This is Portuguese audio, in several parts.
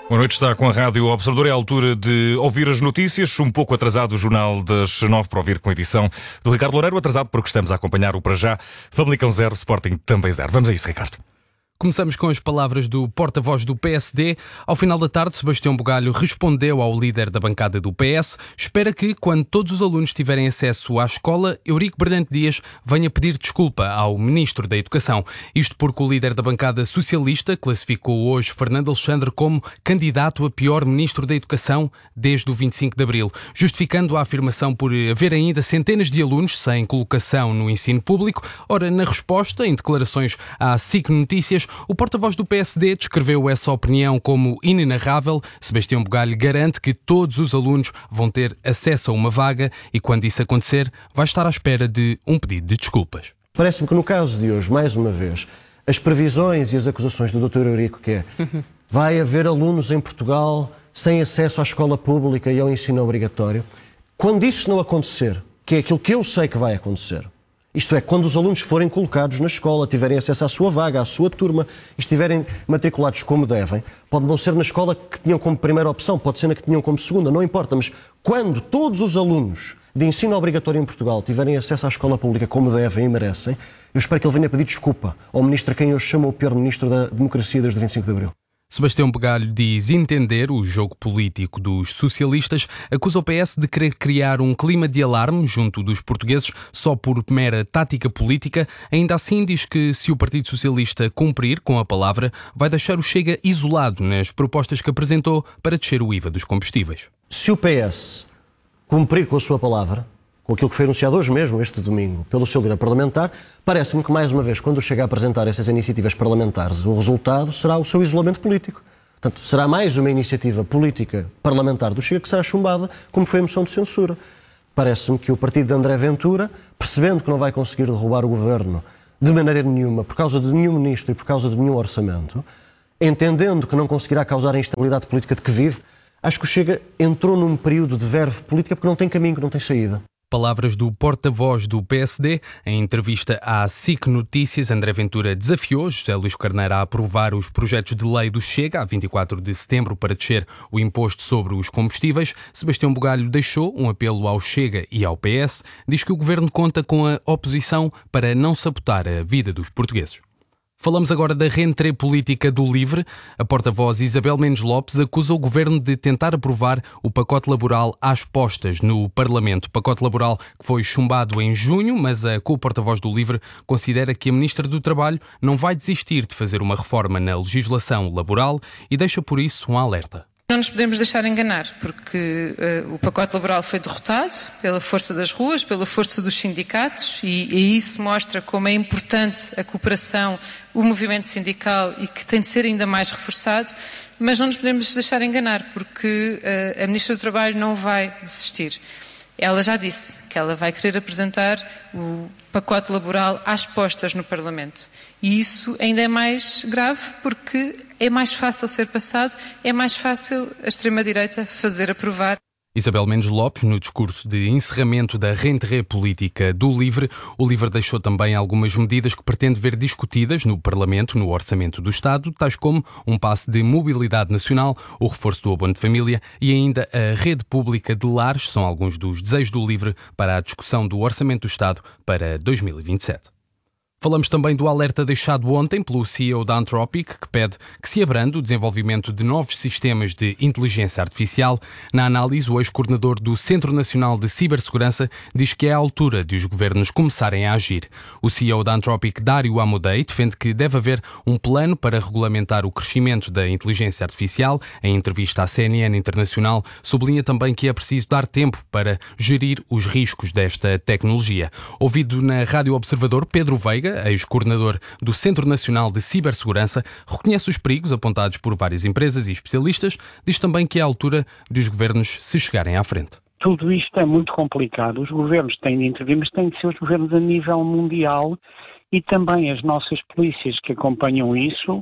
Boa noite, está com a Rádio Observador. É a altura de ouvir as notícias. Um pouco atrasado o Jornal das 9 para ouvir com a edição do Ricardo Loureiro. Atrasado porque estamos a acompanhar o para já Famalicão 0, Sporting também 0. Vamos a isso, Ricardo. Começamos com as palavras do porta-voz do PSD. Ao final da tarde, Sebastião Bugalho respondeu ao líder da bancada do PS. Espera que, quando todos os alunos tiverem acesso à escola, Eurico Brilhante Dias venha pedir desculpa ao Ministro da Educação. Isto porque o líder da bancada socialista classificou hoje Fernando Alexandre como candidato a pior Ministro da Educação desde o 25 de Abril, justificando a afirmação por haver ainda centenas de alunos sem colocação no ensino público. Ora, na resposta, em declarações à SIC Notícias, o porta-voz do PSD descreveu essa opinião como inenarrável. Sebastião Bugalho garante que todos os alunos vão ter acesso a uma vaga e, quando isso acontecer, vai estar à espera de um pedido de desculpas. Parece-me que no caso de hoje, mais uma vez, as previsões e as acusações do Dr. Eurico, que é vai haver alunos em Portugal sem acesso à escola pública e ao ensino obrigatório, quando isso não acontecer, que é aquilo que eu sei que vai acontecer, isto é, quando os alunos forem colocados na escola, tiverem acesso à sua vaga, à sua turma, e estiverem matriculados como devem, pode não ser na escola que tinham como primeira opção, pode ser na que tinham como segunda, não importa, mas quando todos os alunos de ensino obrigatório em Portugal tiverem acesso à escola pública como devem e merecem, eu espero que ele venha pedir desculpa ao ministro a quem hoje chama o pior ministro da democracia desde o 25 de Abril. Sebastião Bugalho diz entender o jogo político dos socialistas, acusa o PS de querer criar um clima de alarme junto dos portugueses só por mera tática política. Ainda assim diz que se o Partido Socialista cumprir com a palavra, vai deixar o Chega isolado nas propostas que apresentou para descer o IVA dos combustíveis. Se o PS cumprir com a sua palavra, com aquilo que foi anunciado hoje mesmo, este domingo, pelo seu líder parlamentar, parece-me que, mais uma vez, quando chega a apresentar essas iniciativas parlamentares, o resultado será o seu isolamento político. Portanto, será mais uma iniciativa política parlamentar do Chega que será chumbada, como foi a moção de censura. Parece-me que o partido de André Ventura, percebendo que não vai conseguir derrubar o governo de maneira nenhuma, por causa de nenhum ministro e por causa de nenhum orçamento, entendendo que não conseguirá causar a instabilidade política de que vive, acho que o Chega entrou num período de verve política porque não tem caminho, que não tem saída. Palavras do porta-voz do PSD. Em entrevista à SIC Notícias, André Ventura desafiou José Luís Carneiro a aprovar os projetos de lei do Chega a 24 de setembro para descer o imposto sobre os combustíveis. Sebastião Bugalho deixou um apelo ao Chega e ao PS. Diz que o governo conta com a oposição para não sabotar a vida dos portugueses. Falamos agora da rentrée política do LIVRE. A porta-voz Isabel Mendes Lopes acusa o governo de tentar aprovar o pacote laboral às postas no Parlamento. Pacote laboral que foi chumbado em junho, mas a co-porta-voz do LIVRE considera que a Ministra do Trabalho não vai desistir de fazer uma reforma na legislação laboral e deixa por isso um alerta. Não nos podemos deixar enganar, porque o pacote laboral foi derrotado pela força das ruas, pela força dos sindicatos, e isso mostra como é importante a cooperação, o movimento sindical, e que tem de ser ainda mais reforçado, mas não nos podemos deixar enganar, porque a Ministra do Trabalho não vai desistir. Ela já disse que ela vai querer apresentar o pacote laboral às postas no Parlamento. E isso ainda é mais grave porque é mais fácil ser passado, é mais fácil a extrema-direita fazer aprovar. Isabel Mendes Lopes, no discurso de encerramento da rentrée política do LIVRE, o LIVRE deixou também algumas medidas que pretende ver discutidas no Parlamento, no Orçamento do Estado, tais como um passe de mobilidade nacional, o reforço do abono de família e ainda a rede pública de lares, são alguns dos desejos do LIVRE para a discussão do Orçamento do Estado para 2027. Falamos também do alerta deixado ontem pelo CEO da Anthropic, que pede que se abrande o desenvolvimento de novos sistemas de inteligência artificial. Na análise, o ex-coordenador do Centro Nacional de Cibersegurança diz que é a altura de os governos começarem a agir. O CEO da Anthropic, Dario Amodei, defende que deve haver um plano para regulamentar o crescimento da inteligência artificial. Em entrevista à CNN Internacional, sublinha também que é preciso dar tempo para gerir os riscos desta tecnologia. Ouvido na Rádio Observador, Pedro Veiga, ex-coordenador do Centro Nacional de Cibersegurança, reconhece os perigos apontados por várias empresas e especialistas, diz também que é a altura de os governos se chegarem à frente. Tudo isto é muito complicado. Os governos têm de intervir, mas têm de ser os governos a nível mundial e também as nossas polícias que acompanham isso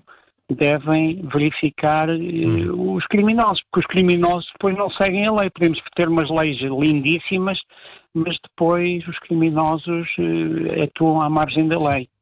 devem verificar os criminosos, porque os criminosos depois não seguem a lei. Podemos ter umas leis lindíssimas, mas depois os criminosos atuam à margem da lei.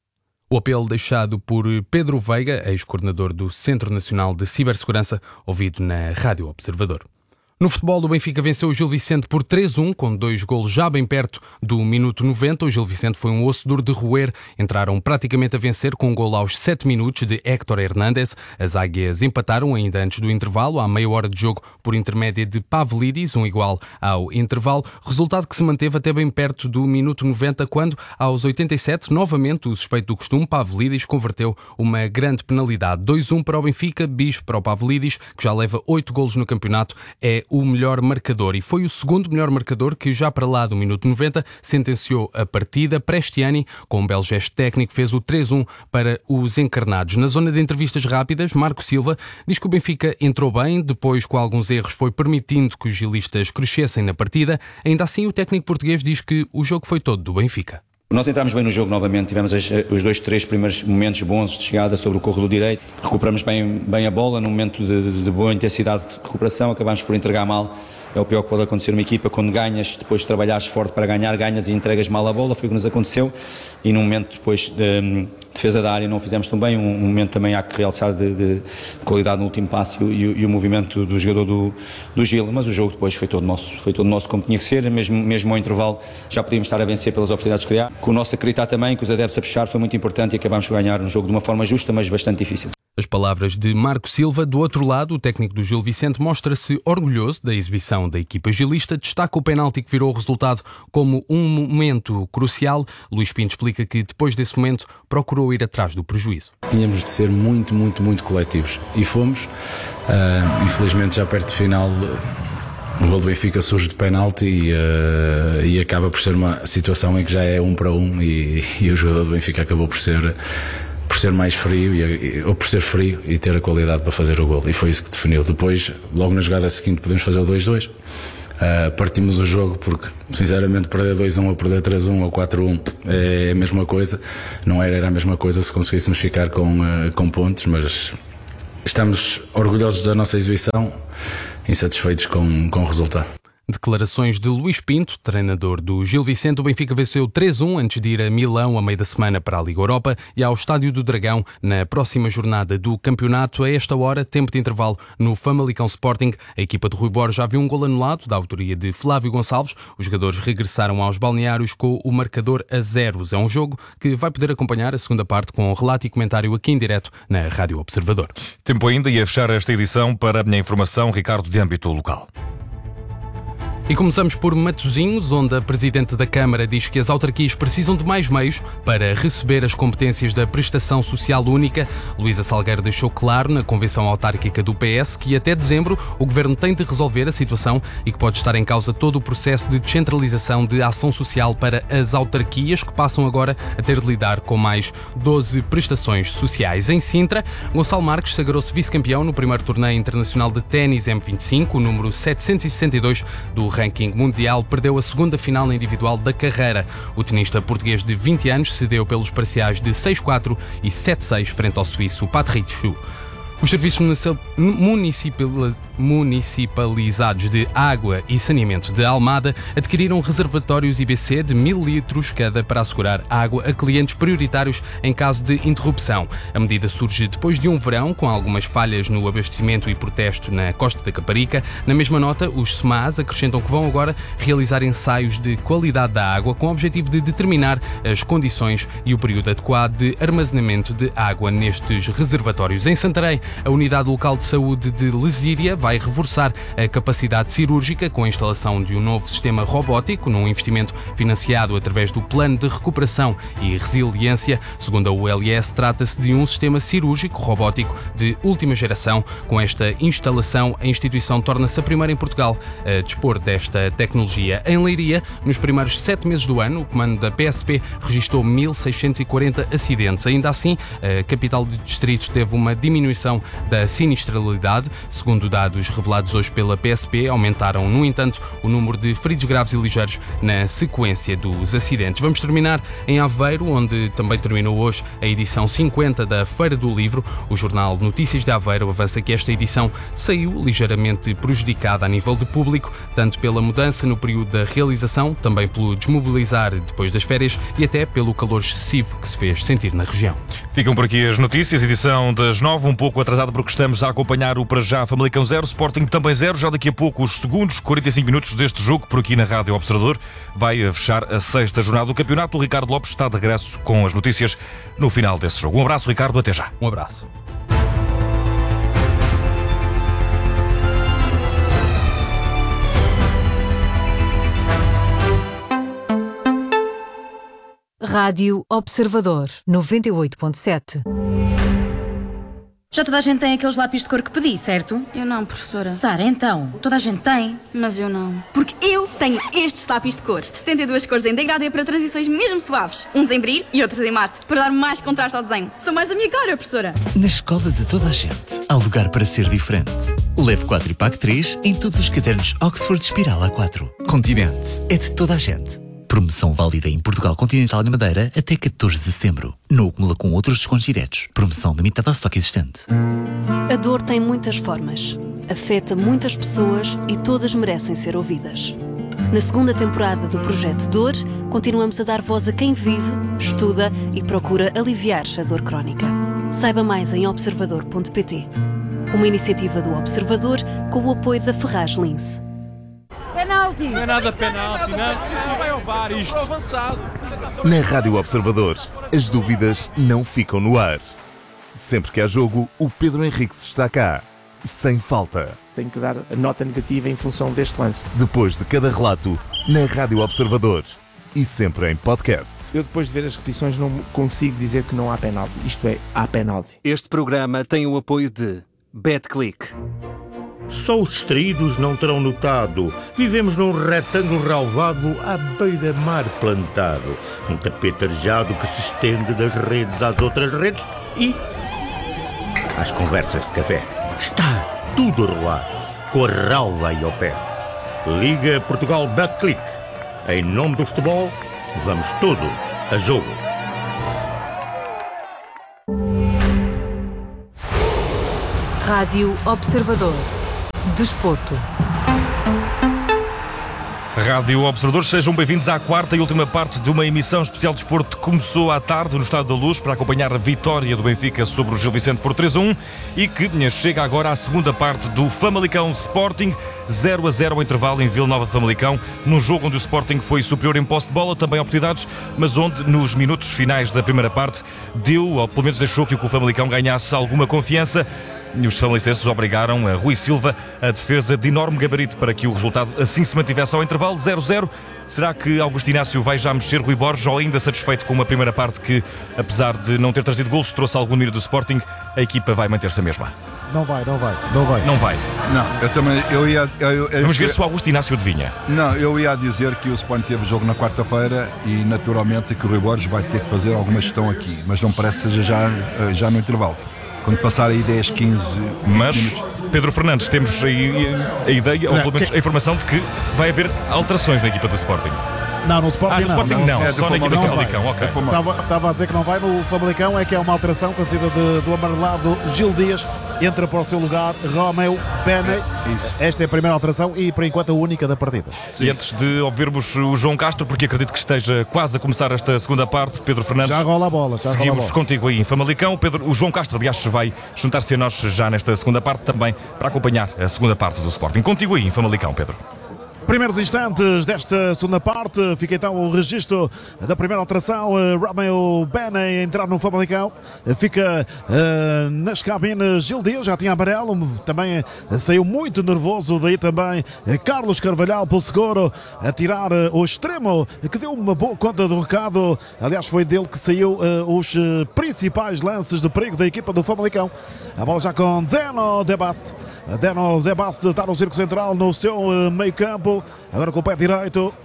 O apelo deixado por Pedro Veiga, ex-coordenador do Centro Nacional de Cibersegurança, ouvido na Rádio Observador. No futebol, o Benfica venceu o Gil Vicente por 3-1, com 2 golos já bem perto do minuto 90. O Gil Vicente foi um osso duro de roer. Entraram praticamente a vencer com um golo aos 7 minutos de Héctor Hernández. As águias empataram ainda antes do intervalo, à meia hora de jogo, por intermédio de Pavlidis, um igual ao intervalo. Resultado que se manteve até bem perto do minuto 90, quando, aos 87, novamente o suspeito do costume, Pavlidis, converteu uma grande penalidade. 2-1 para o Benfica, bis para o Pavlidis, que já leva 8 golos no campeonato, é o melhor marcador, e foi o segundo melhor marcador que, já para lá do minuto 90, sentenciou a partida. Prestiani, com um belo gesto técnico, fez o 3-1 para os encarnados. Na zona de entrevistas rápidas, Marco Silva diz que o Benfica entrou bem, depois, com alguns erros, foi permitindo que os gilistas crescessem na partida. Ainda assim, o técnico português diz que o jogo foi todo do Benfica. Nós entramos bem no jogo novamente, tivemos os 2, 3 primeiros momentos bons de chegada sobre o corredor direito, recuperamos bem a bola num momento de boa intensidade de recuperação, acabamos por entregar mal. É o pior que pode acontecer numa equipa, quando ganhas, depois de trabalhares forte para ganhar, ganhas e entregas mal a bola, foi o que nos aconteceu, e num momento depois de defesa da área não fizemos tão bem, um momento também há que realçar de qualidade no último passe e o movimento do jogador do Gil, mas o jogo depois foi todo nosso como tinha que ser, mesmo ao intervalo já podíamos estar a vencer pelas oportunidades que criar. Com o nosso acreditar também, com os adeptos a puxar, foi muito importante e acabámos por ganhar um jogo de uma forma justa, mas bastante difícil. As palavras de Marco Silva. Do outro lado, o técnico do Gil Vicente mostra-se orgulhoso da exibição da equipa gilista, destaca o penalti que virou o resultado como um momento crucial. Luís Pinto explica que, depois desse momento, procurou ir atrás do prejuízo. Tínhamos de ser muito coletivos e fomos. Infelizmente, já perto do final, o gol do Benfica surge de penalti e acaba por ser uma situação em que já é 1 para 1 e o jogador do Benfica acabou por ser mais frio ou por ser frio e ter a qualidade para fazer o gol, e foi isso que definiu. Depois, logo na jogada seguinte, podemos fazer o 2-2. Partimos o jogo porque, sinceramente, perder 2-1 ou perder 3-1 ou 4-1 é a mesma coisa. Não era a mesma coisa se conseguíssemos ficar com pontos, mas estamos orgulhosos da nossa exibição, insatisfeitos com o resultado. Declarações de Luís Pinto, treinador do Gil Vicente. O Benfica venceu 3-1 antes de ir a Milão a meio da semana para a Liga Europa e ao Estádio do Dragão na próxima jornada do campeonato. A esta hora, tempo de intervalo no Famalicão Sporting. A equipa de Rui Borges já viu um gol anulado da autoria de Flávio Gonçalves. Os jogadores regressaram aos balneários com o marcador a 0. É um jogo que vai poder acompanhar a segunda parte com relato e comentário aqui em direto na Rádio Observador. Tempo ainda e a fechar esta edição para a minha informação, Ricardo, de âmbito local. E começamos por Matosinhos, onde a Presidente da Câmara diz que as autarquias precisam de mais meios para receber as competências da Prestação Social Única. Luísa Salgueiro deixou claro na Convenção Autárquica do PS que até dezembro o Governo tem de resolver a situação e que pode estar em causa todo o processo de descentralização de ação social para as autarquias, que passam agora a ter de lidar com mais 12 prestações sociais. Em Sintra, Gonçalo Marques sagrou-se vice-campeão no primeiro torneio internacional de ténis M25, o número 762 do ranking mundial. Perdeu a segunda final na individual da carreira. O tenista português de 20 anos cedeu pelos parciais de 6-4 e 7-6 frente ao suíço Patrick Schuh. Os serviços municipalizados de água e saneamento de Almada adquiriram reservatórios IBC de 1000 litros cada para assegurar água a clientes prioritários em caso de interrupção. A medida surge depois de um verão com algumas falhas no abastecimento e protesto na Costa da Caparica. Na mesma nota, os SMAs acrescentam que vão agora realizar ensaios de qualidade da água com o objetivo de determinar as condições e o período adequado de armazenamento de água nestes reservatórios. Em Santarém, a Unidade Local de Saúde de Lesíria vai reforçar a capacidade cirúrgica com a instalação de um novo sistema robótico, num investimento financiado através do Plano de Recuperação e Resiliência. Segundo a ULS, trata-se de um sistema cirúrgico robótico de última geração. Com esta instalação, a instituição torna-se a primeira em Portugal a dispor desta tecnologia. Em Leiria, nos primeiros 7 meses do ano, o comando da PSP registrou 1640 acidentes. Ainda assim, a capital do distrito teve uma diminuição redução da sinistralidade. Segundo dados revelados hoje pela PSP, aumentaram, no entanto, o número de feridos graves e ligeiros na sequência dos acidentes. Vamos terminar em Aveiro, onde também terminou hoje a edição 50 da Feira do Livro. O jornal Notícias de Aveiro avança que esta edição saiu ligeiramente prejudicada a nível de público, tanto pela mudança no período da realização, também pelo desmobilizar depois das férias e até pelo calor excessivo que se fez sentir na região. Ficam por aqui as notícias, edição das 9, um pouco atrasada porque estamos a acompanhar o para já Famalicão 0, Sporting também 0. Já daqui a pouco os segundos 45 minutos deste jogo por aqui na Rádio Observador. Vai fechar a 6ª jornada do campeonato. O Ricardo Lopes está de regresso com as notícias no final desse jogo. Um abraço, Ricardo, até já. Um abraço. Rádio Observador 98.7. Já toda a gente tem aqueles lápis de cor que pedi, certo? Eu não, professora. Sara, então, toda a gente tem. Mas eu não. Porque eu tenho estes lápis de cor. 72 cores em degradê para transições mesmo suaves. Uns em brilho e outros em mate, para dar mais contraste ao desenho. São mais a minha cara, professora. Na escola de toda a gente, há lugar para ser diferente. Leve 4 e pague 3 em todos os cadernos Oxford Espiral A4. Continente é de toda a gente. Promoção válida em Portugal Continental e Madeira até 14 de setembro. Não acumula com outros descontos diretos. Promoção limitada ao estoque existente. A dor tem muitas formas. Afeta muitas pessoas e todas merecem ser ouvidas. Na 2ª temporada do Projeto Dor, continuamos a dar voz a quem vive, estuda e procura aliviar a dor crónica. Saiba mais em observador.pt. Uma iniciativa do Observador com o apoio da Ferraz Lince. Penalti! Não é nada penalti, não vai ao VAR isto. Avançado. Na Rádio Observador, as dúvidas não ficam no ar. Sempre que há jogo, o Pedro Henriques está cá, sem falta. Tenho que dar a nota negativa em função deste lance. Depois de cada relato, na Rádio Observador e sempre em podcast. Eu depois de ver as repetições não consigo dizer que não há penalti. Isto é, há penalti. Este programa tem o apoio de BetClick. Só os distraídos não terão notado. Vivemos num retângulo relvado à beira-mar plantado. Um tapete arejado que se estende das redes às outras redes e às conversas de café. Está tudo a rolar, com a relva aí ao pé. Liga Portugal BetClick. Em nome do futebol, vamos todos a jogo. Rádio Observador. Desporto. Rádio Observadores, sejam bem-vindos à 4ª e última parte de uma emissão especial de desporto que começou à tarde no Estádio da Luz para acompanhar a vitória do Benfica sobre o Gil Vicente por 3-1 e que chega agora à 2ª parte do Famalicão Sporting, 0-0 ao intervalo em Vila Nova de Famalicão, num jogo onde o Sporting foi superior em posse de bola, também oportunidades, mas onde nos minutos finais da primeira parte deu, ou pelo menos deixou que o Famalicão ganhasse alguma confiança. E os famalicenses obrigaram a Rui Silva a defesa de enorme gabarito para que o resultado assim se mantivesse ao intervalo 0-0. Será que Augusto Inácio vai já mexer Rui Borges ou ainda satisfeito com uma primeira parte que, apesar de não ter trazido golos, trouxe algum número do Sporting, a equipa vai manter-se a mesma? Não vai. Não, eu também, Vamos ver se o Augusto Inácio adivinha. Não, eu ia dizer que o Sporting teve jogo na quarta-feira e naturalmente que o Rui Borges vai ter que fazer alguma gestão aqui, mas não parece que seja já no intervalo. Quando passar aí 10, 15 Mas, minutos. Pedro Fernandes, temos aí a ideia, ou pelo menos a informação de que vai haver alterações na equipa do Sporting. Não, no Sporting no Sporting não, só na equipa do Famalicão. Okay. Estava a dizer que não vai, no Famalicão é que é uma alteração com a saída do amarelado Gil Dias, entra para o seu lugar Romeu Penei. Esta é a primeira alteração e por enquanto a única da partida. Sim. E antes de ouvirmos o João Castro, porque acredito que esteja quase a começar esta 2ª parte, Pedro Fernandes, já rola a bola. Seguimos contigo aí em Famalicão. O João Castro, aliás, vai juntar-se a nós já nesta 2ª parte também para acompanhar a 2ª parte do Sporting. Contigo aí em Famalicão, Pedro. Primeiros instantes desta 2ª parte, fica então o registro da primeira alteração. Romeu Penei a entrar no Famalicão, fica nas cabines Gil Dias, já tinha amarelo, também saiu muito nervoso, daí também Carlos Carvalhal pelo seguro a tirar o extremo, que deu uma boa conta do recado, aliás foi dele que saiu os principais lances de perigo da equipa do Famalicão. A bola já com Deno De Bast está no círculo central, no seu meio campo. Agora com o pé direito,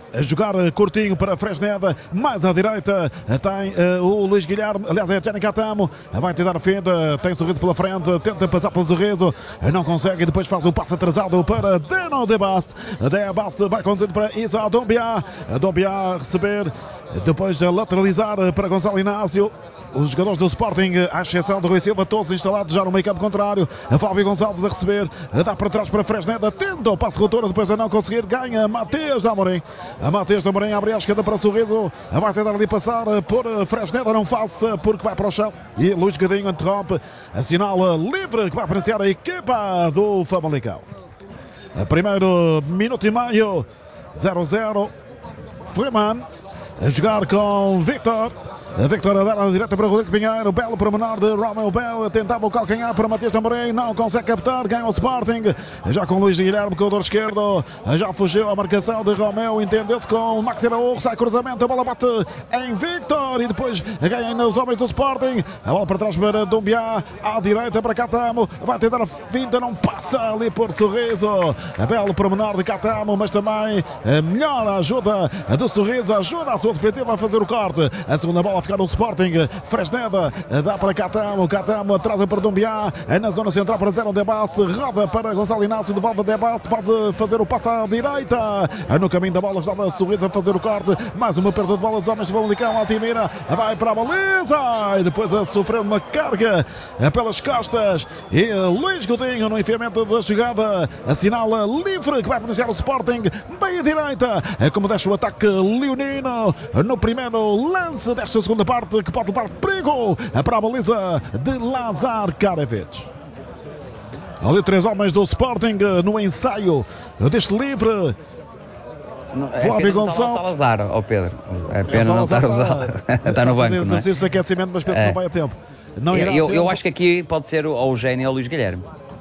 a jogar curtinho para Fresneda, mais à direita tem o Luís Guilherme, aliás é Gianni Catamo, vai tentar a fenda, tem Sorriso pela frente, tenta passar pelo Sorriso, não consegue, depois faz um passo atrasado para Zeno De Bast vai conduzir para Isa Dombia, a receber, depois de lateralizar para Gonçalo Inácio. Os jogadores do Sporting, à exceção de Rui Silva, todos instalados já no meio campo contrário. A Flávio Gonçalves a receber, dá para trás para Fresneda, tenta o passo rotor, depois a não conseguir, ganha Matias de Amorim. A Matias de Amorim abre a esquerda para Sorriso, vai tentar ali passar por Fresneda, não faça porque vai para o chão. E Luís Godinho interrompe, assinala livre que vai apreciar a equipa do Famalicão. Primeiro minuto e meio, 0-0. Freeman a jogar com Victor. A Victor a dar na direita para Rodrigo Pinheiro, belo para menor de Romeu Bell, tentava o calcanhar para Matias Tamborém, não consegue captar, ganha o Sporting, já com Luís Guilherme, corredor esquerdo, já fugiu a marcação de Romeu, entendeu-se com Maxi Araújo, sai cruzamento, a bola bate em Victor e depois ganha ainda os homens do Sporting, a bola para trás para Dumbiá, à direita para Catamo, vai tentar a finta, não passa ali por Sorriso, belo para menor de Catamo, mas também a melhor ajuda do Sorriso, ajuda a sua defensiva a fazer o corte, a segunda bola ficar no Sporting, Fresneda dá para Catamo atrasa para Dumbiá, na zona central para Zeno De Bast, roda para Gonçalo Inácio, devolve De Bast, faz fazer o passo à direita, no caminho da bola estava Sorriso a fazer o corte, mais uma perda de bola dos homens de Famalicão, Altimira vai para a baliza e depois a sofrer uma carga pelas costas e Luís Godinho no enfiamento da jogada assinala livre que vai beneficiar o Sporting, bem à direita, como deixa o ataque leonino no primeiro lance desta segunda parte que pode levar perigo para a baliza de Lazar Karevic. Ali 3 homens do Sporting no ensaio deste livre. Flávio Gonçalves. Salazar, ao Pedro. É pena não estar a usar. Está no banco. Exercício de aquecimento, mas Pedro não vai a tempo. Eu acho que aqui pode ser ou o Gênio ou o Luís Guilherme.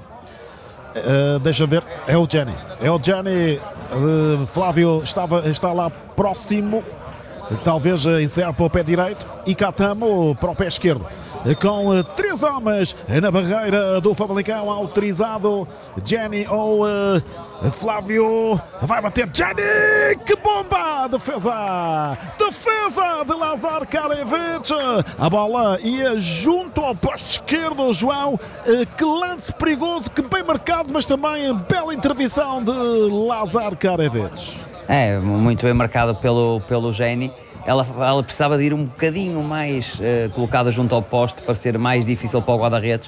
Deixa ver, é o Gianni. Flávio está lá próximo. Talvez encerre para o pé direito e Catamo para o pé esquerdo. Com 3 homens na barreira do Famalicão, autorizado Gianni ou Flávio. Vai bater Gianni, que bomba! Defesa de Lazar Karevic. A bola ia junto ao poste esquerdo, João. Que lance perigoso, que bem marcado, mas também bela intervenção de Lazar Karevic. É, muito bem marcado pelo Geni. Ela precisava de ir um bocadinho mais colocada junto ao poste para ser mais difícil para o guarda-redes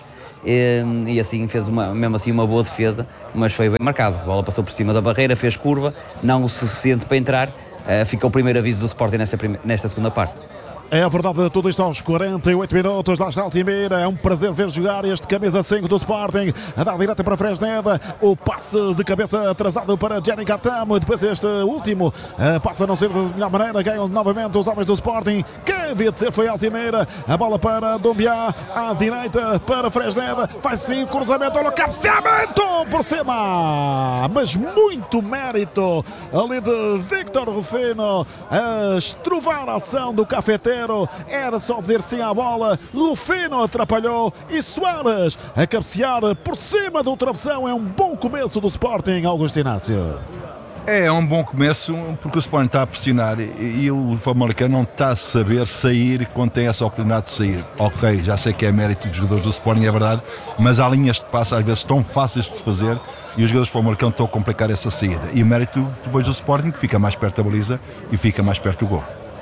e assim fez mesmo assim uma boa defesa, mas foi bem marcado. A bola passou por cima da barreira, fez curva, não o suficiente para entrar. Fica o primeiro aviso do Sporting nesta segunda parte. É a verdade, tudo isto aos 48 minutos, lá está Altimira, é um prazer ver jogar este camisa 5 do Sporting, a dar direita para Fresneda, o passe de cabeça atrasado para Gianni Catamo, e depois este último, passa a não ser da melhor maneira, ganham novamente os homens do Sporting, que havia de ser foi Altimira, a bola para Dumbiá, à direita para Fresneda, faz sim o cruzamento, olha o cabeceamento por cima, mas muito mérito ali de Victor Rufino, a estrovar a ação do cafeteiro. Era só dizer sim à bola, Rufino atrapalhou e Soares a cabecear por cima do travessão. É um bom começo do Sporting, Augusto Inácio. É um bom começo porque o Sporting está a pressionar e o Famalicão não está a saber sair quando tem essa oportunidade de sair. Ok, já sei que é mérito dos jogadores do Sporting, é verdade, mas há linhas de passe às vezes tão fáceis de fazer e os jogadores do Famalicão estão a complicar essa saída. E mérito depois do Sporting, que fica mais perto da baliza e fica mais perto do gol.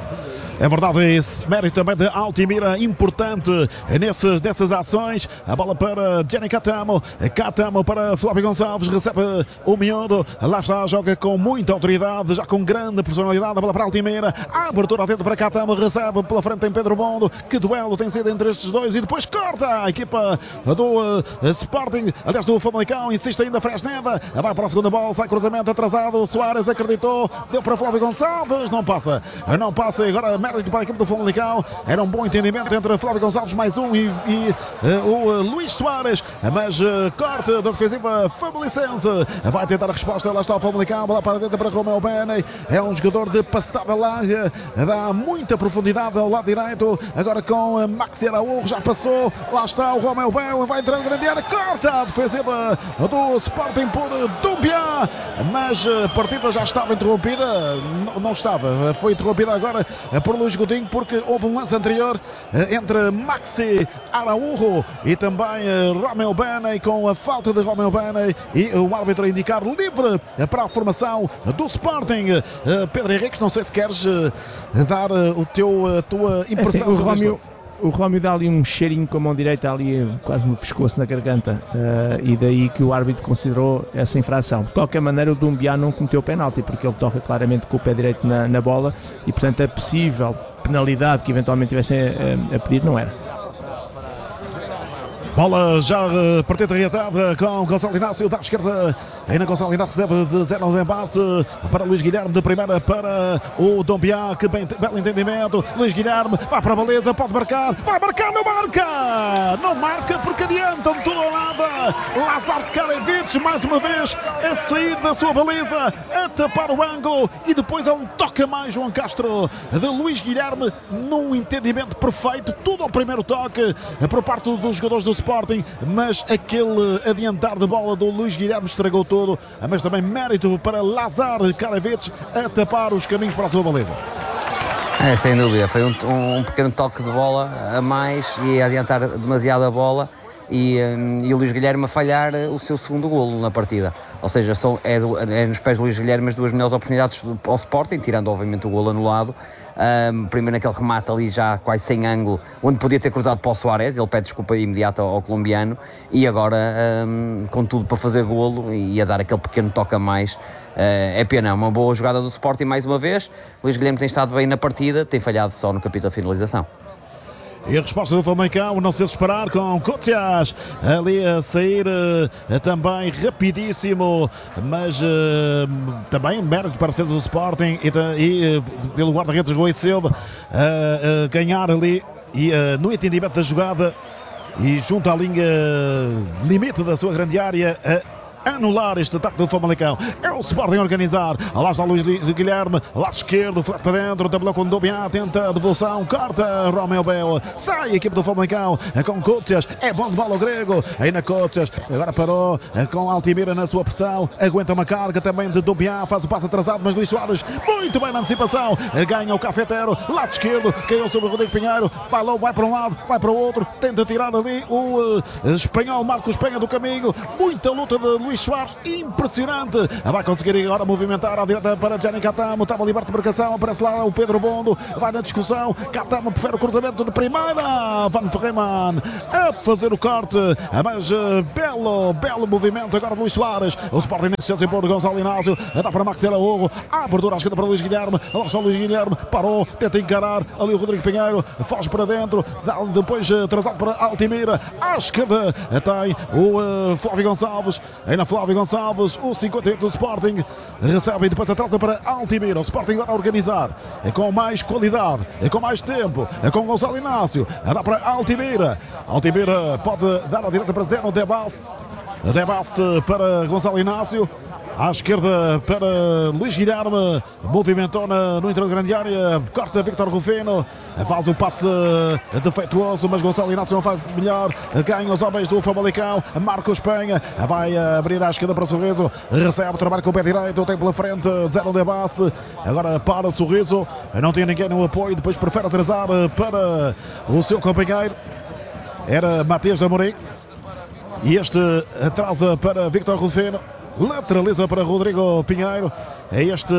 É verdade, esse mérito também de Altimira, importante nessas ações. A bola para Gianni Catamo para Flávio Gonçalves, recebe o miúdo, lá está, joga com muita autoridade, já com grande personalidade. A bola para Altimira, a abertura atenta para Catamo, recebe pela frente tem Pedro Bondo. Que duelo tem sido entre estes dois e depois corta a equipa do Sporting, aliás do Famalicão, insiste ainda Fresneda, vai para a segunda bola, sai cruzamento atrasado, Soares acreditou, deu para Flávio Gonçalves, não passa e agora mérito para a equipe do Famalicão. Era um bom entendimento entre Flávio Gonçalves mais um e o Luís Soares, mas corte da defensiva famalicense. Vai tentar a resposta, lá está o Famalicão, bola para dentro para Romeu Bene. É um jogador de passada larga, dá muita profundidade ao lado direito. Agora com Maxi Araújo, já passou, lá está o Romeu Bene, vai entrar na grande área, corta a defensiva do Sporting por Dumbiá, mas a partida já estava interrompida, não estava, foi interrompida agora por Luís Godinho, porque houve um lance anterior entre Maxi Araújo e também Romeu Bene, com a falta de Romeu Bene e o árbitro a indicar livre para a formação do Sporting. Pedro Henrique, não sei se queres dar a tua impressão sobre isto. O Rómio dá ali um cheirinho com a mão direita ali quase no pescoço, na garganta, e daí que o árbitro considerou essa infração. De qualquer maneira, o Dumbiá não cometeu penalti, porque ele toca claramente com o pé direito na bola e, portanto, a possível penalidade que eventualmente tivessem a pedir não era. Bola já partida reatada com Gonçalo Inácio da esquerda. Ainda Gonçalo Inácio deve de zero no embate para Luís Guilherme, de primeira para o Dumbiá, que bem, belo entendimento. Luís Guilherme vai para a baliza, pode marcar, vai marcar, não marca! Não marca porque adiantam de toda a lado. Lázaro Karavic, mais uma vez, a sair da sua baliza, a tapar o ângulo e depois há um toque a mais, João Castro, de Luís Guilherme, num entendimento perfeito, tudo ao primeiro toque por parte dos jogadores do Sporting, mas aquele adiantar de bola do Luís Guilherme estragou tudo, mas também mérito para Lázaro Karavic a tapar os caminhos para a sua baliza. Sem dúvida, foi um pequeno toque de bola a mais e a adiantar demasiado a bola e o Luís Guilherme a falhar o seu segundo golo na partida. Ou seja, é nos pés do Luís Guilherme as duas melhores oportunidades ao Sporting, tirando obviamente o golo anulado. Primeiro naquele remate ali já quase sem ângulo, onde podia ter cruzado para o Soares, ele pede desculpa imediata ao colombiano, e agora com tudo para fazer golo e a dar aquele pequeno toque a mais. É pena, uma boa jogada do Sporting mais uma vez. Luís Guilherme tem estado bem na partida, tem falhado só no capítulo da finalização. E a resposta do Famalicão não se fez esperar, com Cotias ali a sair também rapidíssimo, mas também mérito para a defesa do Sporting e pelo guarda-redes Rui Silva ganhar ali e no entendimento da jogada e junto à linha limite da sua grande área anular este ataque do Famalicão. É o Sporting a organizar. Lá está Luís Guilherme, lado esquerdo, flat para dentro, tabelou com Dumbiá, tenta a devolução, corta Romeu Bene, sai a equipe do Famalicão com Cotias, é bom de bola o grego, aí na Cotias, agora parou com Altimira na sua pressão, aguenta uma carga também de Dumbiá, faz o passo atrasado, mas Luís Soares muito bem na antecipação, ganha o cafeteiro, lado esquerdo, caiu sobre o Rodrigo Pinheiro, balão vai para um lado, vai para o outro, tenta tirar ali o espanhol Marcos Penha do caminho, muita luta de Luís Soares, impressionante, vai conseguir agora movimentar à direita para Gianni Catamo, estava liberto de marcação, aparece lá o Pedro Bondo, vai na discussão, Catamo prefere o cruzamento de primeira, Van Freeman a fazer o corte, mas belo movimento agora de Luís Soares, o Sporting iniciou se impor Gonçalo Inácio, dá para Maxi Araújo, a abertura à esquerda para Luís Guilherme, lá está o Luís Guilherme, parou, tenta encarar ali o Rodrigo Pinheiro, foge para dentro, depois atrasado para Altimira, à esquerda tem o Flávio Gonçalves, aí na Flávio Gonçalves, o 58 do Sporting, recebe e depois atrasa para Altimira. O Sporting agora a organizar, é com mais qualidade, é com mais tempo, é com Gonçalo Inácio, dá para Altimira. Altimira pode dar a direita para Zeno De Bast para Gonçalo Inácio. À esquerda para Luís Guilherme, movimentou no interior da grande área, corta Víctor Rufino, faz o passe defeituoso, mas Gonçalo Inácio não faz melhor, ganha os homens do Famalicão, Marcos Penha, vai abrir à esquerda para Sorriso, recebe, trabalha com o pé direito, tem pela frente Zeno De Bast, agora para Sorriso, não tinha ninguém no apoio, depois prefere atrasar para o seu companheiro, era Matias Amorim, e este atrasa para Víctor Rufino, lateraliza para Rodrigo Pinheiro. É este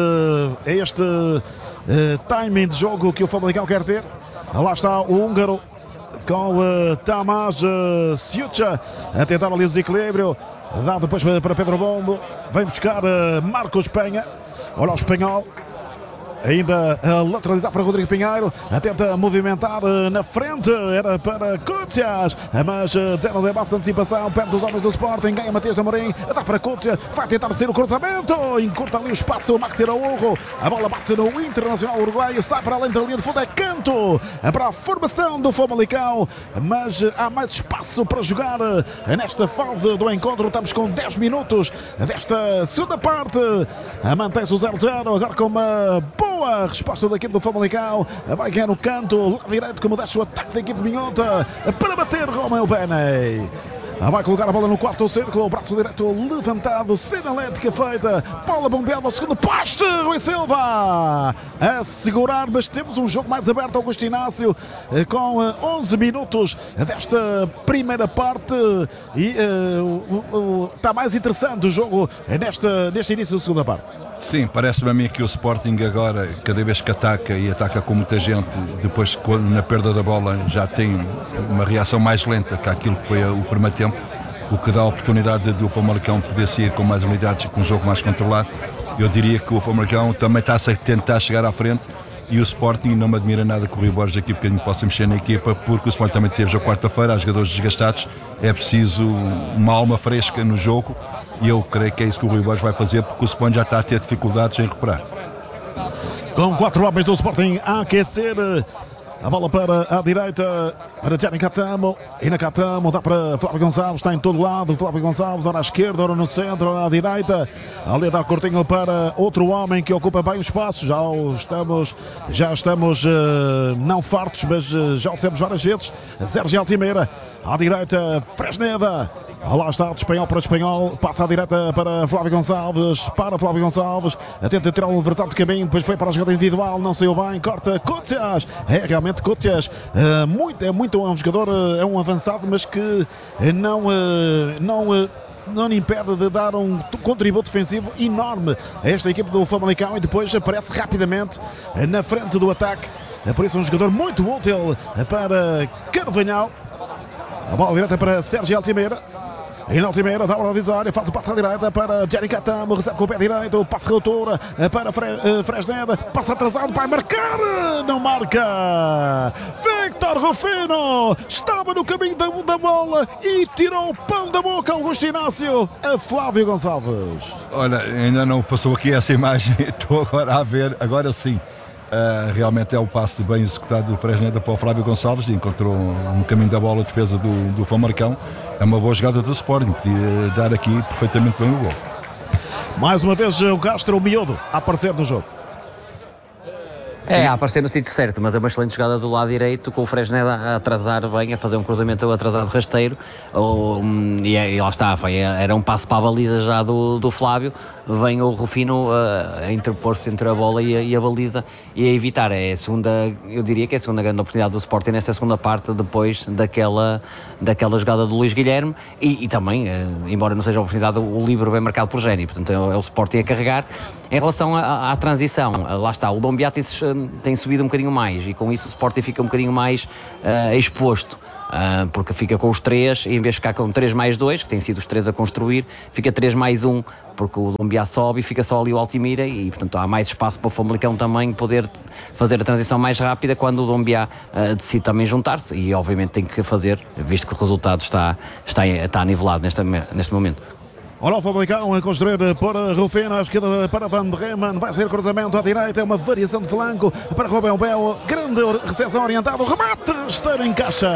timing de jogo que o Famalicão quer ter. Lá está o húngaro com Tamás Siucha a tentar ali o desequilíbrio, dá depois para Pedro Bondo, vem buscar Marcos Penha, olha o espanhol, ainda a lateralizar para Rodrigo Pinheiro, tenta movimentar na frente, era para Cútias, mas deram bastante antecipação, perto dos homens do Sporting, ganha Matias Amorim, dá para Cútias, vai tentar ser o cruzamento, encurta ali o espaço, o Maxi Araújo, a bola bate no Internacional Uruguaio, sai para além da linha de fundo, é canto para a formação do Famalicão, mas há mais espaço para jogar nesta fase do encontro. Estamos com 10 minutos desta segunda parte, mantém-se o 0-0, agora com uma boa resposta da equipe do Famalicão, vai ganhar no canto, lado direito, como deixa o ataque da equipe minhota, para bater Romeu Beney. Vai colocar a bola no quarto círculo, o braço direito levantado, sinalética feita, bola bombeada ao segundo poste, Rui Silva a segurar, mas temos um jogo mais aberto, Augusto Inácio, com 11 minutos desta primeira parte e está mais interessante o jogo neste início da segunda parte. Sim, parece-me a mim que o Sporting agora, cada vez que ataca e ataca com muita gente, depois na perda da bola já tem uma reação mais lenta que aquilo que foi o primeiro tempo, o que dá a oportunidade do Famalicão poder sair com mais unidades e com um jogo mais controlado. Eu diria que o Famalicão também está a tentar chegar à frente e o Sporting, não me admira nada que o Rui Borges aqui porque possa mexer na equipa, porque o Sporting também teve já quarta-feira, há jogadores desgastados, é preciso uma alma fresca no jogo e eu creio que é isso que o Rui Borges vai fazer, porque o Sporting já está a ter dificuldades em recuperar. Com 4 homens do Sporting a aquecer, a bola para a direita, para Gianni Catamo, e na Catamo dá para Flávio Gonçalves, está em todo lado, Flávio Gonçalves, ora à esquerda, ora no centro, ora à direita, ali dá curtinho para outro homem que ocupa bem o espaço, já estamos não fartos, mas já o temos várias vezes, Sérgio Altimeira, à direita, Fresneda, lá está, de espanhol para espanhol, passa à direita para Flávio Gonçalves, tenta tirar o adversário de caminho, depois foi para a jogada individual, não saiu bem, corta Cútias, é realmente Cútias, é um jogador, é um avançado, mas que não lhe impede de dar um contributo defensivo enorme a esta equipe do Famalicão e depois aparece rapidamente na frente do ataque, por isso é um jogador muito útil para Carvalhal. A bola direta para Sérgio Altimeira. E na Altimeira dá a bola divisória, faz o passo à direita para Gianni Catamo, recebe com o pé direito, passo de altura para Fresneda, passa atrasado, vai marcar, não marca! Victor Rufino estava no caminho da bola e tirou o pão da boca ao Augusto Inácio, a Flávio Gonçalves. Olha, ainda não passou aqui essa imagem, estou agora a ver, agora sim. Realmente é o passe bem executado do Fresneda para o Flávio Gonçalves, encontrou no caminho da bola a defesa do Famalicão. É uma boa jogada do Sporting, podia dar aqui perfeitamente bem o gol. Mais uma vez o Castro, o miúdo, a aparecer no jogo. A aparecer no sítio certo, mas é uma excelente jogada do lado direito, com o Fresneda a atrasar bem, a fazer um cruzamento atrasado rasteiro, e lá está, era um passo para a baliza já do Flávio, vem o Rufino a interpor-se entre a bola e a baliza e a evitar. Eu diria que é a segunda grande oportunidade do Sporting nesta segunda parte, depois daquela jogada do Luís Guilherme, e também, embora não seja a oportunidade, o livre bem marcado por Géni, portanto é o Sporting a carregar. Em relação à transição, lá está, o Dombiá tem subido um bocadinho mais e com isso o Sporting fica um bocadinho mais exposto, porque fica com os 3, e em vez de ficar com 3+2, que tem sido os 3 a construir, fica 3+1, porque o Dombiá sobe e fica só ali o Altimira e portanto há mais espaço para o Famalicão também poder fazer a transição mais rápida quando o Dombiá decide também juntar-se, e obviamente tem que fazer, visto que o resultado está nivelado neste momento. Olha o Famalicão a construir por Rufino, à esquerda para Van Bremen, vai ser cruzamento à direita, é uma variação de flanco para Romeu Bel, grande recepção orientada, remate, esteiro, encaixa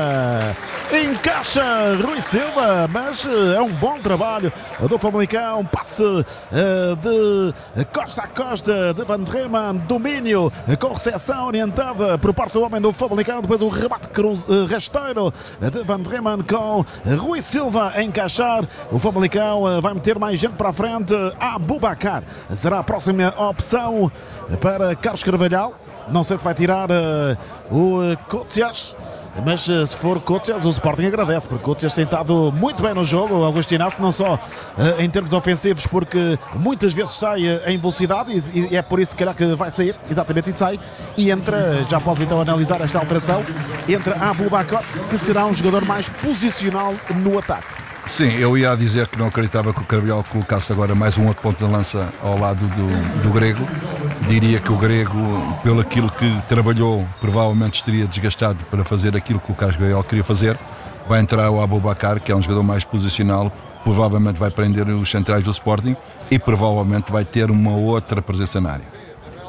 Rui Silva, mas é um bom trabalho do Famalicão, passe de costa a costa de Van Bremen, domínio com recepção orientada por parte do homem do Famalicão, depois o remate rasteiro de Van Bremen com Rui Silva a encaixar, o Famalicão vai meter mais gente para a frente. Abubakar será a próxima opção para Carlos Carvalhal. Não sei se vai tirar o Cútias, mas se for Cútias, o Sporting agradece, porque Cútias tem estado muito bem no jogo, o Augusto Inácio, não só em termos ofensivos, porque muitas vezes sai em velocidade e é por isso que vai sair, exatamente, e sai, e entra, já posso então analisar esta alteração, entra Abubakar, que será um jogador mais posicional no ataque. Sim, eu ia dizer que não acreditava que o Carvalhal colocasse agora mais um outro ponto de lança ao lado do Grego. Diria que o Grego, pelo aquilo que trabalhou, provavelmente estaria desgastado para fazer aquilo que o Carvalhal queria fazer. Vai entrar o Aboubakar, que é um jogador mais posicional, provavelmente vai prender os centrais do Sporting e provavelmente vai ter uma outra presença na área.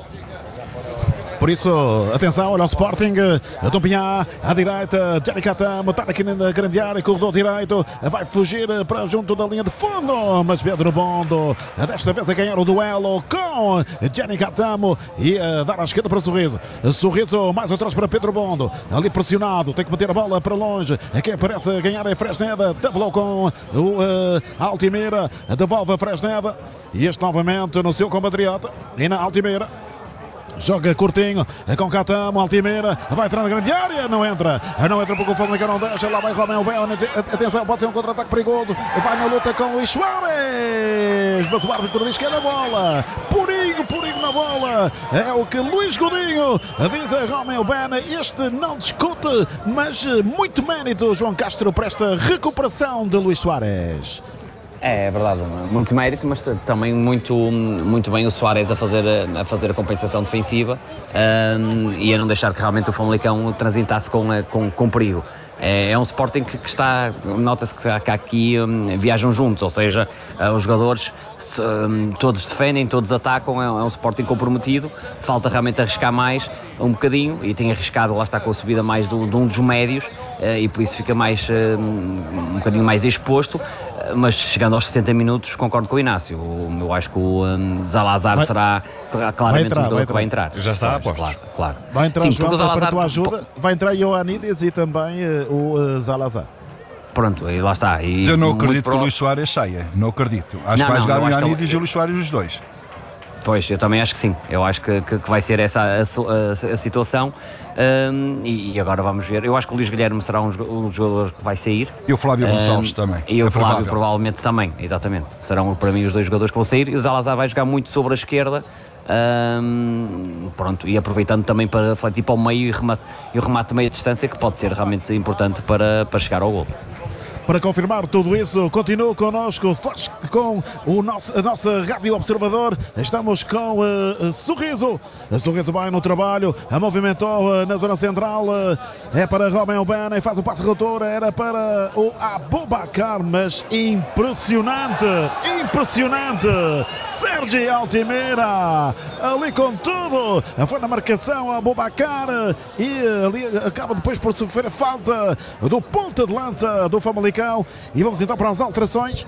Por isso, atenção, olha o Sporting, do Pinhá, à direita, Gianni Catamo, está aqui na grande área, corredor direito, vai fugir para junto da linha de fundo, mas Pedro Bondo, desta vez a ganhar o duelo com Gianni Catamo e a dar à esquerda para Sorriso. Sorriso mais atrás para Pedro Bondo, ali pressionado, tem que meter a bola para longe, quem parece ganhar é Fresneda, tablou com o Altimeira, devolve a Fresneda, e este novamente no seu compatriota, e na Altimeira. Joga curtinho com Catamo, Altimeira, vai entrar na grande área, não entra porque o Famalicão não deixa, lá vai Romeu Bene, atenção, pode ser um contra-ataque perigoso, vai na luta com o Luís Soares, mas o árbitro diz que é na bola, purinho na bola, é o que Luís Godinho diz a Romeu Bene, este não discute, mas muito mérito, João Castro, para esta recuperação de Luís Soares. É verdade, muito mérito, mas também muito bem o Soares a fazer a compensação defensiva e a não deixar que realmente o Famalicão transitasse com perigo. É um Sporting que está, nota-se que aqui viajam juntos, ou seja, os jogadores todos defendem, todos atacam, é um Sporting comprometido, falta realmente arriscar mais um bocadinho e tem arriscado, lá está com a subida mais de um dos médios e por isso fica mais um bocadinho mais exposto, mas chegando aos 60 minutos concordo com o Inácio, eu acho que o Zalazar será claramente o jogador que vai entrar. Já está a aposto. Claro. Vai entrar, sim, João, para a tua ajuda, vai entrar Ioannidis e também o Zalazar. Pronto, e lá está. E eu não acredito que o Luís Soares saia, não acredito. Acho que vai jogar o Ioannidis e o Luís Soares os dois. Pois, eu também acho que sim. Eu acho que vai ser essa a situação. E agora vamos ver. Eu acho que o Luís Guilherme será um jogador que vai sair. E o Flávio Gonçalves também. E o Flávio provavelmente também, exatamente. Serão para mim os dois jogadores que vão sair. E o Zalazar vai jogar muito sobre a esquerda. Pronto, e aproveitando também para tipo ao meio e o remate de meia distância, que pode ser realmente importante para chegar ao gol. Para confirmar tudo isso, continua connosco com a nossa Rádio Observador. Estamos com Sorriso. Sorriso vai no trabalho, movimentou na zona central. É para Romeu Bene, faz o passe retorno. Era para o Aboubakar, mas impressionante. Sérgio Altimeira, ali com tudo. Foi na marcação a Aboubakar e ali acaba depois por sofrer a falta do ponta de lança do Famalicão. E vamos então para as alterações.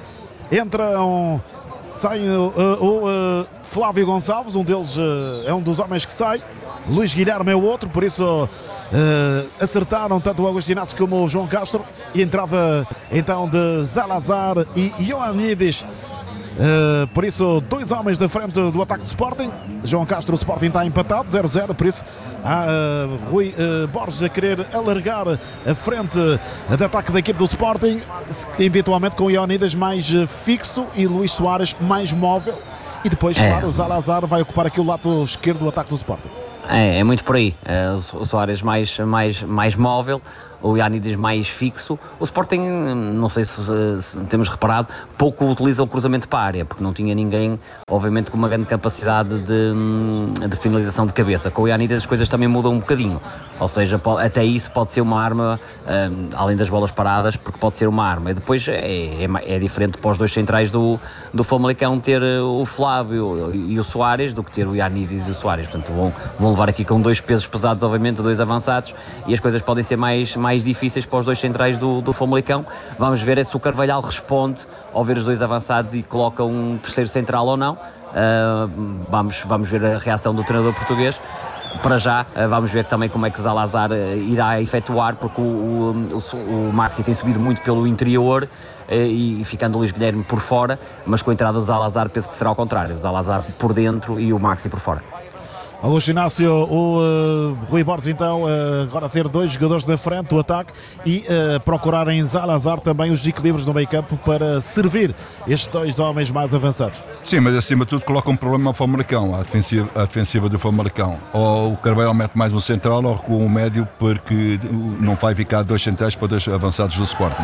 Sai o Flávio Gonçalves, um deles é um dos homens que sai. Luís Guilherme é o outro, por isso acertaram tanto o Agostinho Inácio como o João Castro. E entrada então de Zalazar e Ioannidis. Por isso, dois homens da frente do ataque do Sporting. João Castro, o Sporting está empatado 0-0, por isso há Rui Borges a querer alargar a frente de ataque da equipe do Sporting, eventualmente com o Ioannidis mais fixo e Luís Soares mais móvel, e depois, claro, o Zalazar vai ocupar aqui o lado esquerdo do ataque do Sporting. É muito por aí, o Soares mais móvel, o Ioannidis mais fixo. O Sporting, não sei se temos reparado, pouco utiliza o cruzamento para a área, porque não tinha ninguém, obviamente, com uma grande capacidade de finalização de cabeça. Com o Ioannidis as coisas também mudam um bocadinho, ou seja, até isso pode ser uma arma, além das bolas paradas, porque pode ser uma arma. E depois é diferente para os dois centrais do Famalicão ter o Flávio e o Soares do que ter o Ioannidis e o Soares. Portanto, vão levar aqui com dois pesos pesados, obviamente, dois avançados, e as coisas podem ser mais difíceis para os dois centrais do Famalicão. Vamos ver se o Carvalhal responde ao ver os dois avançados e coloca um terceiro central ou não. Vamos ver a reação do treinador português. Para já, vamos ver também como é que Zalazar irá efetuar, porque o Maxi tem subido muito pelo interior e ficando o Luís Guilherme por fora, mas com a entrada do Zalazar penso que será ao contrário, o Zalazar por dentro e o Maxi por fora. Augusto Inácio, o Rui Borges então agora ter dois jogadores da frente do ataque e procurar em Zalazar também os equilíbrios no meio campo para servir estes dois homens mais avançados. Sim, mas acima de tudo coloca um problema ao Famalicão, a defensiva do Famalicão. Ou o Carvalhal mete mais um central ou com um médio, porque não vai ficar dois centrais para dois avançados do Sporting.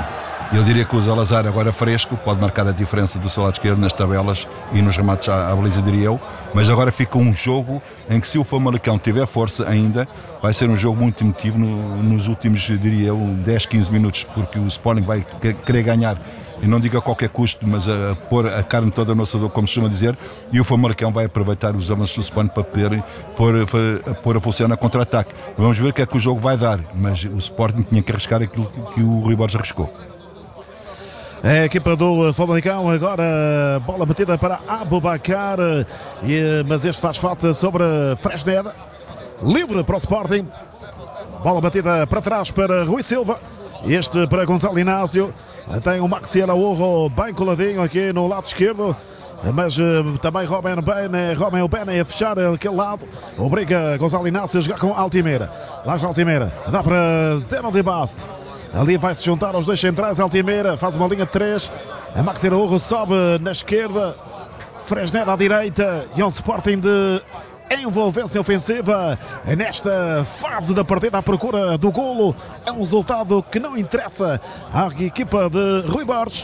Eu diria que o Salazar, agora fresco, pode marcar a diferença do seu lado esquerdo nas tabelas e nos remates à baliza, diria eu. Mas agora fica um jogo em que, se o Famalicão tiver força ainda, vai ser um jogo muito emotivo nos últimos, diria eu, 10, 15 minutos, porque o Sporting vai querer ganhar, e não digo a qualquer custo, mas a pôr a carne toda no assador, como se costuma dizer, e o Famalicão vai aproveitar os avanços do Sporting para poder pôr a funcionar contra-ataque. Vamos ver o que é que o jogo vai dar, mas o Sporting tinha que arriscar aquilo que o Rui Borges arriscou. É a equipa do Famalicão, agora bola batida para Aboubakar, mas este faz falta sobre Fresneda, livre para o Sporting, bola batida para trás para Rui Silva, este para Gonçalo Inácio, tem o Maxi Araújo bem coladinho aqui no lado esquerdo, mas também Romeo Bene a fechar aquele lado, obriga Gonçalo Inácio a jogar com Altimeira, lá está Altimeira, dá para Deno de Bast. Ali vai-se juntar aos dois centrais. Altimeira faz uma linha de 3. A Maxi Araújo sobe na esquerda. Fresneda à direita. E um Sporting de envolvência ofensiva nesta fase da partida à procura do golo. É um resultado que não interessa à equipa de Rui Borges.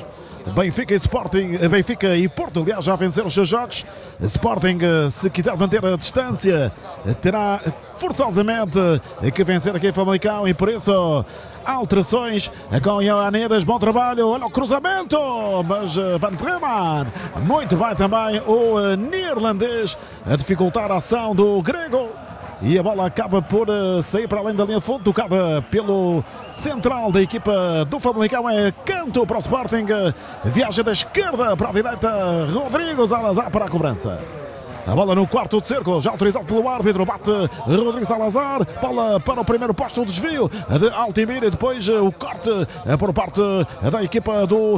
Benfica e Porto, aliás, já venceram os seus jogos. Sporting, se quiser manter a distância, terá forçosamente que vencer aqui em Famalicão, e por isso alterações com Ioannidis. Bom trabalho, olha o cruzamento, mas Van Treman, muito bem também o neerlandês a dificultar a ação do grego. E a bola acaba por sair para além da linha de fundo, tocada pelo central da equipa do Famalicão. É canto para o Sporting, viaja da esquerda para a direita, Rodrigo Salazar para a cobrança. A bola no quarto de círculo, já autorizado pelo árbitro, bate Rodrigo Salazar, bola para o primeiro posto, o desvio de Altimeira, e depois o corte por parte da equipa do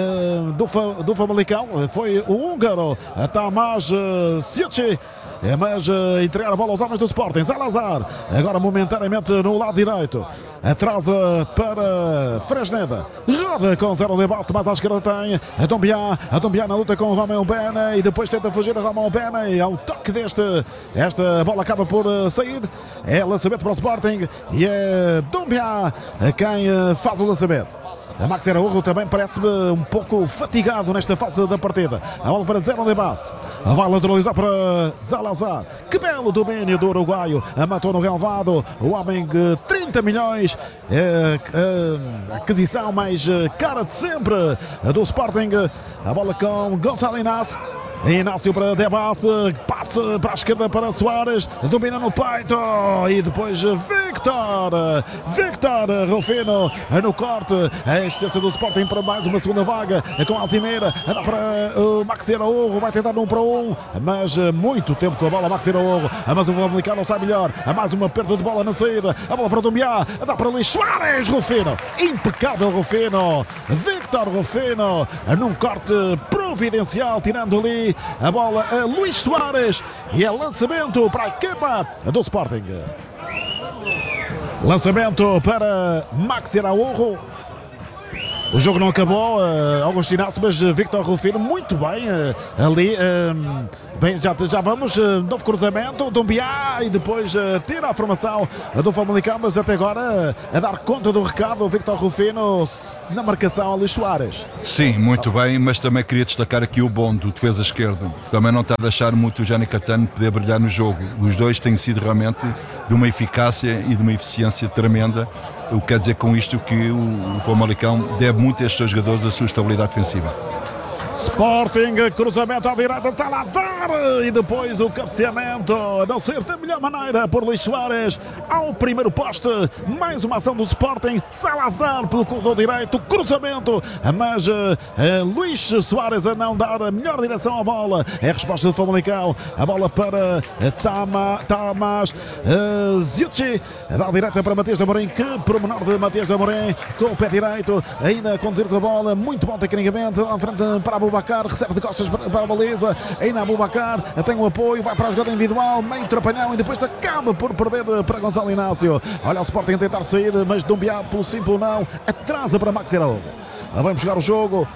Famalicão. Foi o húngaro Tamás Siucsi, mas entregar a bola aos homens do Sporting. Salazar, agora momentaneamente no lado direito, atrasa para Fresneda, roda com 0 de baixo, mas à esquerda tem a Dombiá na luta com o Romeo Bene, e depois tenta fugir a Romeo Bene, ao toque esta bola acaba por sair, é lançamento para o Sporting, e é Dombiá quem faz o lançamento. A Maxi Araújo também parece-me um pouco fatigado nesta fase da partida. A bola para Zeno de Bast, vai lateralizar para Salazar. Que belo domínio do uruguaio, matou no relvado o homem de 30 milhões, a aquisição mais cara de sempre do Sporting. A bola com Gonçalo Inácio. Inácio para Debaste, passe para a esquerda para Soares, domina no peito, e depois Victor Rufino no corte. A assistência do Sporting para mais uma segunda vaga com Altimeira, dá para o Maxi Araújo, vai tentar 1 para 1, mas muito tempo com a bola Maxi Araújo, mas o Famalicão não sai melhor. Há mais uma perda de bola na saída, a bola para Dombiá, dá para Luís Soares, Rufino, impecável Rufino, Victor Rufino num corte providencial, tirando ali a bola a Luís Soares, e é lançamento para a equipa do Sporting. Lançamento para Maxi Araújo. O jogo não acabou, Augusto Inácio, mas Victor Rufino muito bem ali. Bem, já vamos, novo cruzamento, Dombiá, e depois tira a formação do Famalicão, mas até agora a dar conta do recado, Victor Rufino na marcação a Luís Soares. Sim, muito bem, mas também queria destacar aqui o bom do defesa esquerdo. Também não está a deixar muito o Gianni Catano poder brilhar no jogo. Os dois têm sido realmente de uma eficácia e de uma eficiência tremenda. O que quer dizer com isto que o Famalicão deve muito a estes seus jogadores a sua estabilidade defensiva. Sporting, cruzamento à direita de Salazar, e depois o cabeceamento, a não ser da melhor maneira, por Luís Soares ao primeiro poste. Mais uma ação do Sporting, Salazar pelo corredor direito, cruzamento, mas Luís Soares a não dar a melhor direção à bola. É a resposta do Famalicão, a bola para Tamás Siucsi, da direita para Matias de Amorim. Que promenor de Matias de Amorim, com o pé direito, ainda a conduzir com a bola, muito bom tecnicamente, lá em frente para Aboubakar, recebe de costas para a baliza, ainda Aboubakar tem um apoio, vai para a jogada individual, meio trapalhão, e depois acaba por perder para Gonçalo Inácio. Olha o Sporting a tentar sair, mas Dombiá pelo simples não, atrasa para Maxi Araújo. Vamos jogar o jogo.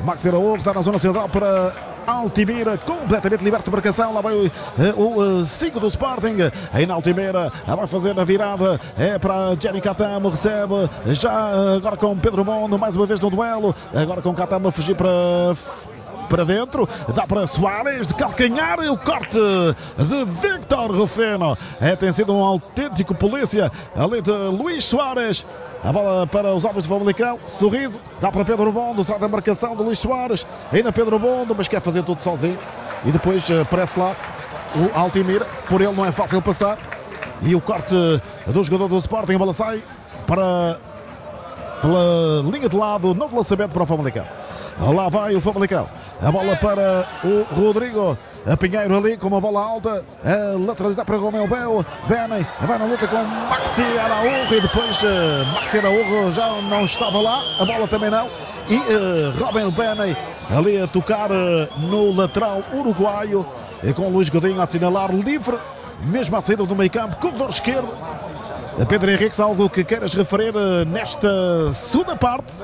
Max Araújo está na zona central para Altimira, completamente liberto de marcação. Lá vai o 5 do Sporting. Aí na Altimira, vai fazer a virada. É para Jenny Catamo, recebe já agora com Pedro Mondo, mais uma vez no duelo. Agora com Catamo a fugir para dentro, dá para Soares de calcanhar, e o corte de Victor Rufino. Tem sido um autêntico polícia ali de Luís Soares. A bola para os homens do Famalicão, sorriso, dá para Pedro Bondo, sai da marcação de Luís Soares, ainda Pedro Bondo, mas quer fazer tudo sozinho. E depois aparece lá o Altimira, por ele não é fácil passar. E o corte do jogador do Sporting, a bola sai pela linha de lado, novo lançamento para o Famalicão. Lá vai o Famalicão, a bola para o Rodrigo Pinheiro ali com uma bola alta, a lateralizar para Romeu Bene, vai na luta com Maxi Araújo, e depois Maxi Araújo já não estava lá, a bola também não, e Romeu Bene ali a tocar no lateral uruguaio, com o Luís Godinho a assinalar livre, mesmo à saída do meio campo, corredor esquerdo. Pedro Henriques, algo que queiras referir nesta segunda parte?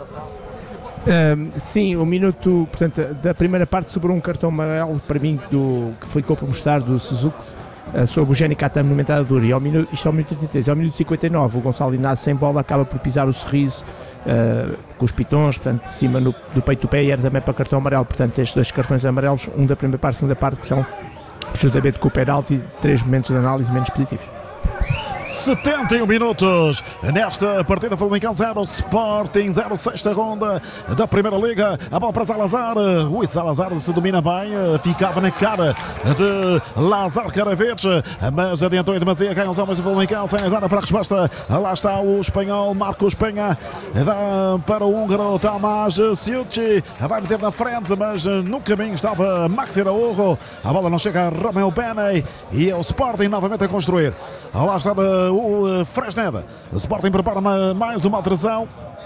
Sim, o minuto, portanto, da primeira parte sobrou um cartão amarelo para mim que foi como mostrar do Suzuki sobre o Jenny Catamo no mentada dura, e isto é o minuto 33, ao minuto 59 o Gonçalo Inácio sem bola acaba por pisar o sorriso com os pitons, portanto, de cima do peito do pé, e era também para cartão amarelo. Portanto, estes dois cartões amarelos, um da primeira parte e segunda parte, que são juntamente com o penalti, 3 momentos de análise menos positivos. 71 minutos nesta partida. Famalicão 0, Sporting 0, sexta ronda da Primeira Liga. A bola para Salazar. O Salazar se domina bem, ficava na cara de Lázaro Caravetes, mas adiantou em demasia. Ganham os homens do Famalicão. Sem agora para a resposta. Lá está o espanhol Marcos Penha. Dá para o húngaro Tamás Siucci. Vai meter na frente, mas no caminho estava Maxi Araújo. A bola não chega a Romeu Bene e é o Sporting novamente a construir. Lá estava o Fresneda. O Sporting prepara mais uma alteração.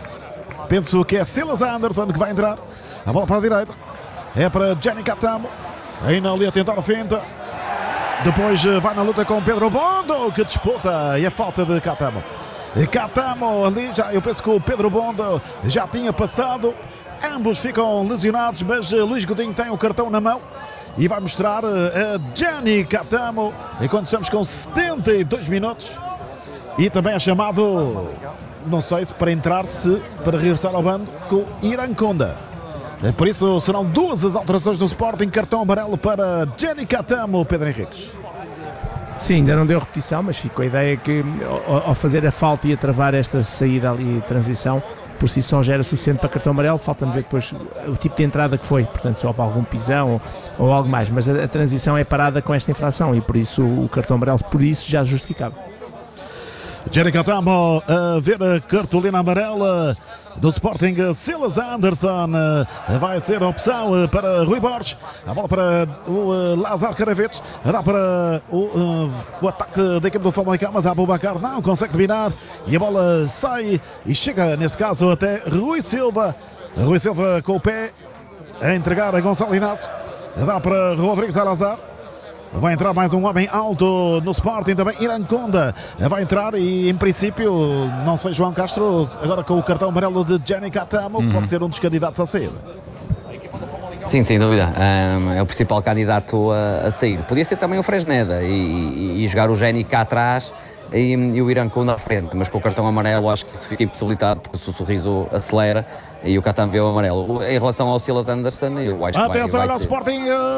Penso que é Silas Anderson que vai entrar. A bola para a direita. É para Jenny Catamo. Ainda ali a tentar a finta. Depois vai na luta com Pedro Bondo, que disputa. E a falta de Catamo. Catamo ali, eu penso que o Pedro Bondo já tinha passado. Ambos ficam lesionados, mas Luís Godinho tem o cartão na mão e vai mostrar a Jenny Catamo enquanto estamos com 72 minutos. E também é chamado, não sei se para entrar, se para regressar ao bando, com Iranconda. Por isso serão 2 as alterações do Sporting. Cartão amarelo para Jenny Catamo, Pedro Henriques. Sim, ainda não deu repetição, mas ficou a ideia que ao fazer a falta e a travar esta saída ali, transição, por si só já era suficiente para cartão amarelo. Falta-me ver depois o tipo de entrada que foi, portanto se houve algum pisão ou algo mais, mas a transição é parada com esta infração e por isso o cartão amarelo, por isso já justificava. Jenny Catamo a ver a cartolina amarela do Sporting. Silas Anderson vai ser a opção para Rui Borges. A bola para o Lázaro Caravetes. Dá para o ataque da equipe do Famalicão, mas Aboubakar não consegue terminar e a bola sai e chega neste caso até Rui Silva. Rui Silva com o pé a entregar a Gonçalo Inácio. Dá para Rodrigo Salazar. Vai entrar mais um homem alto no Sporting, também Iranconda vai entrar e em princípio, não sei, João Castro, agora com o cartão amarelo de Jenny Catamo, pode ser um dos candidatos a sair. Sim, sem dúvida, é o principal candidato a sair. Podia ser também o Fresneda e jogar o Jenny cá atrás e o Iranconda à frente, mas com o cartão amarelo acho que isso fica impossibilitado, porque o sorriso acelera e o Catamo vê o amarelo. Em relação ao Silas Anderson, eu acho que atenção vai ao ser. Sporting,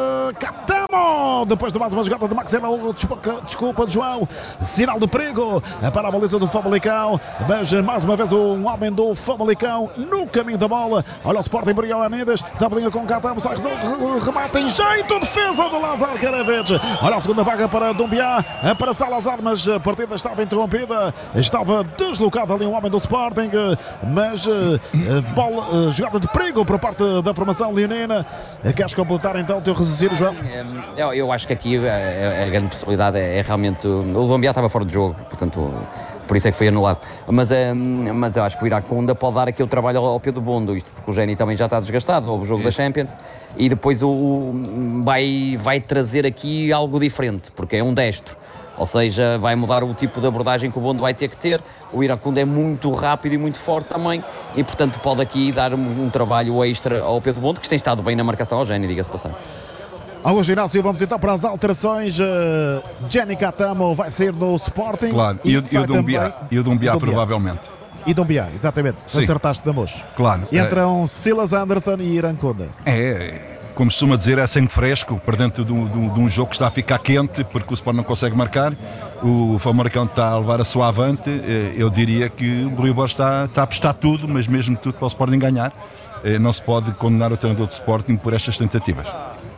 Catamo, depois de mais uma jogada de Maxena, desculpa de João, sinal de perigo para a baliza do Famalicão, mas mais uma vez um homem do Famalicão no caminho da bola. Olha o Sporting, Brião Anidas, dá a bolinha com Catamo, sai, remata em jeito, defesa do Lázaro Caravetes. Olha a segunda vaga para Dumbiá, para Salazar, mas a partida estava interrompida, estava deslocado ali um homem do Sporting, mas bola, jogada de perigo por parte da formação leonina. Queres completar então o teu raciocínio, João? Eu acho que aqui a grande possibilidade é realmente o Dumbiá estava fora de jogo, portanto por isso é que foi anulado, mas eu acho que o Iranconda pode dar aqui o trabalho ao Pedro Bondo, isto porque o Jenny também já está desgastado ao jogo da Champions, e depois vai trazer aqui algo diferente, porque é um destro. Ou seja, vai mudar o tipo de abordagem que o Bondo vai ter que ter. O Iracundo é muito rápido e muito forte também e, portanto, pode aqui dar um trabalho extra ao Pedro Bondo, que tem estado bem na marcação ao Géni, diga-se passando. Ao ginásio, vamos então para as alterações. Jenny Catamo vai ser no Sporting. Claro, e o Dumbiá provavelmente. E Dumbiá, exatamente. Sim. Acertaste na moça. Claro. Entram Silas Anderson e Iraconda. Como se costuma dizer, é sangue fresco, para dentro de um jogo que está a ficar quente, porque o Sport não consegue marcar. O Famalicão está a levar a sua avante. Eu diria que o Rui Borges está a apostar tudo, mas mesmo tudo para o Sporting ganhar. Não se pode condenar o treinador do Sporting por estas tentativas.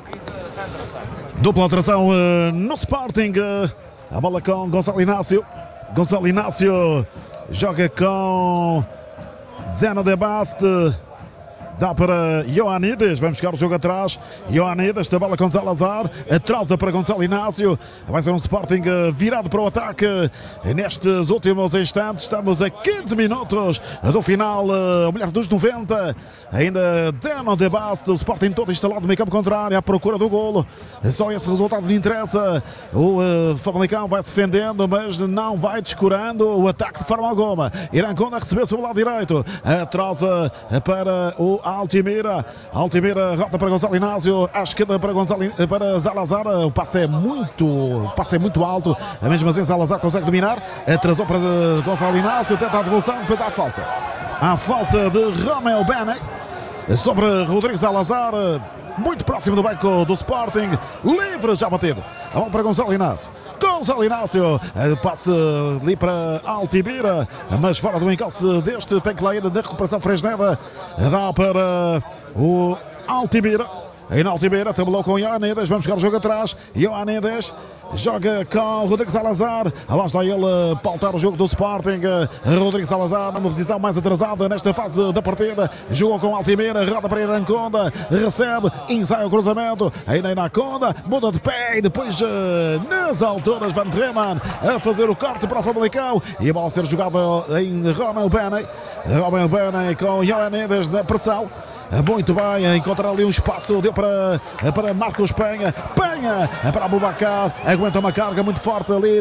Dupla alteração no Sporting. A bola com Gonçalo Inácio. Gonçalo Inácio joga com Zeno de Baste. Dá para Ioannidis, vamos buscar o jogo atrás. Ioannidis, da bola com Salazar, atrasa para Gonçalo Inácio. Vai ser um Sporting virado para o ataque. Nestes últimos instantes, estamos a 15 minutos do final, a mulher dos 90. Ainda Zeno de Baste, o Sporting todo instalado no meio campo contrário, à procura do golo. Só esse resultado lhe interessa. O Famalicão vai se defendendo, mas não vai descurando o ataque de forma alguma. Iraconda recebeu sobre o lado direito, atrasa para o Altimira rota para Gonçalo Inácio, à esquerda para Salazar. O passe é muito alto, mesmo assim Salazar consegue dominar, atrasou para Gonçalo Inácio, tenta a devolução, depois há falta. Há falta de Romeo Bene sobre Rodrigo Salazar, muito próximo do banco do Sporting, livre já batido. A bola para Gonçalo Inácio. Gonçalo Inácio, passe ali para Altimira, mas fora do encalço deste, tem que lá ir na recuperação Fresneda. Dá para o Altimira. Aí na Altimira, tabelou com Ioannidis, vamos jogar o jogo atrás. Ioannidis joga com Rodrigo Salazar. Lá está ele a pautar o jogo do Sporting. Rodrigo Salazar numa posição mais atrasada nesta fase da partida. Jogou com Altimira, roda para Iraconda, recebe, ensaia o cruzamento. Aí na Iraconda, muda de pé e depois nas alturas Van Dreman a fazer o corte para o Famalicão. E a bola a ser jogada em Romeo Bene. Romeo Bene com Ioannidis na pressão. Muito bem, encontrar ali um espaço, deu para Marcos Penha para Abubakar, aguenta uma carga muito forte ali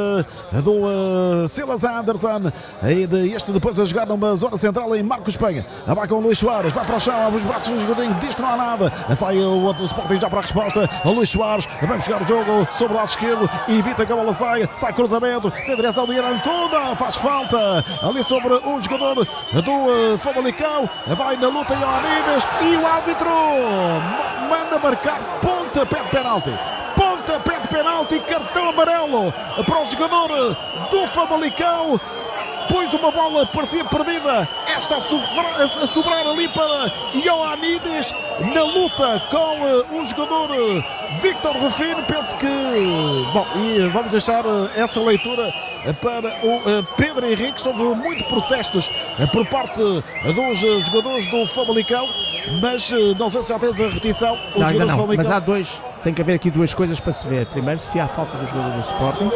do Silas Anderson, e este depois a jogar numa zona central em Marcos Penha, vai com o Luís Soares, vai para o chão, abre os braços do jogadinho, diz que não há nada, sai o outro Sporting já para a resposta, o Luís Soares, vai buscar o jogo sobre o lado esquerdo, evita que a bola saia, sai cruzamento, na direção do Iraconda, faz falta ali sobre o jogador do Famalicão, vai na luta e o árbitro manda marcar pontapé de penalti. Pontapé de penalti, cartão amarelo para o jogador do Famalicão. Depois de uma bola parecia perdida, esta a sobrar ali para Ioannidis na luta com o jogador Victor Rufino. Penso que, e vamos deixar essa leitura para o Pedro Henrique. Houve muitos protestos por parte dos jogadores do Famalicão, mas não sei se já tens a repetição. Não, mas há tem que haver aqui duas coisas para se ver. Primeiro, se há falta do jogador do Sporting.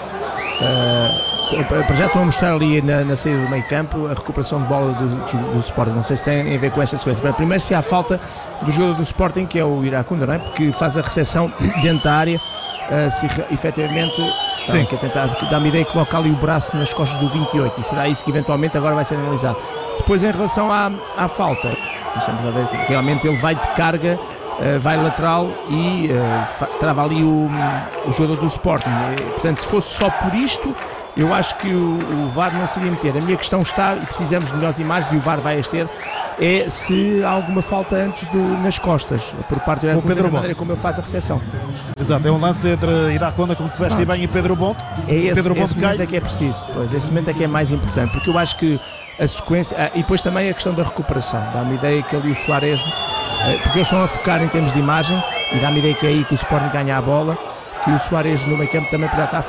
Já estão a mostrar ali na saída do meio campo a recuperação de bola do Sporting, não sei se tem a ver com esta sequência. Primeiro, se há falta do jogador do Sporting, que é o Iraconda, não é? Porque faz a recepção dentro da área, se efetivamente que tentar, dá-me ideia que coloca ali o braço nas costas do 28, e será isso que eventualmente agora vai ser analisado. Depois, em relação à falta, realmente ele vai de carga, vai lateral e trava ali o jogador do Sporting. Portanto, se fosse só por isto, eu acho que o VAR não se iria meter. A minha questão está, e precisamos de melhores imagens, e o VAR vai as ter, é se há alguma falta antes nas costas, por parte do Pedro Bonte, maneira como ele faz a recepção. Exato, é um lance entre Iraconda, como disseste bem, e Pedro Bonte. Esse momento é que é preciso, esse momento é que é mais importante, porque eu acho que a sequência, e depois também a questão da recuperação, dá-me ideia que ali o Soares, porque eles estão a focar em termos de imagem, e dá-me ideia que é aí que o Sporting ganha a bola, que o Soares no meio campo também poderá estar